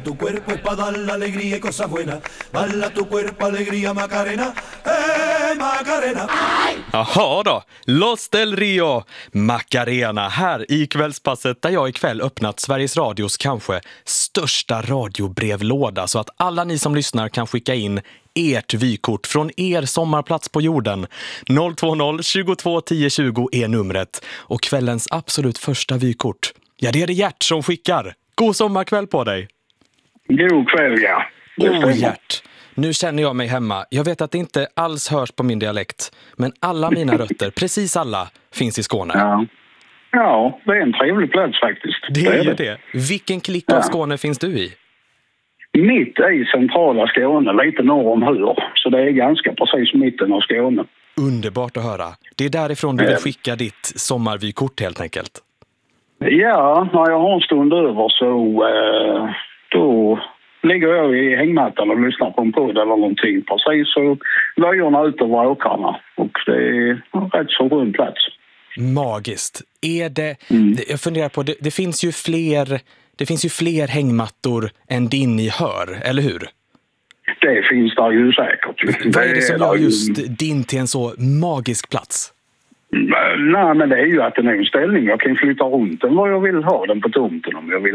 tu cuerpo es para dar la alegría y cosas buenas. Bala tu cuerpo, alegría, Macarena. Macarena. Jaha då, Los del Rio, Macarena här i kvällspasset där jag ikväll öppnat Sveriges Radios kanske största radiobrevlåda så att alla ni som lyssnar kan skicka in ert vykort från er sommarplats på jorden. 020 22 10 20 är numret och kvällens absolut första vykort. Ja, det är det Gert som skickar. God sommarkväll på dig. God kväll, ja. Gert. Nu känner jag mig hemma. Jag vet att det inte alls hörs på min dialekt. Men alla mina rötter, precis alla, finns i Skåne. Ja, det är en trevlig plats faktiskt. Det är ju det. Vilken klick av Skåne finns du i? Mitt i centrala Skåne, lite norr om Hur. Så det är ganska precis mitten av Skåne. Underbart att höra. Det är därifrån du vill skicka ditt sommarvykort helt enkelt. Ja, när jag har en stund över så då ligger jag i hängmattan och lyssnar på en podd eller någonting. Precis så löjorna ut över åkrarna. Och det är en rätt så rund plats. Magiskt. Är det, jag funderar på, det finns ju fler hängmattor än din i Hör, eller hur? Det finns där ju säkert. Vad är det som gör just din till en så magisk plats? Nej, men det är ju att den är en ställning. Jag kan flytta runt den var jag vill ha den på tomten om jag vill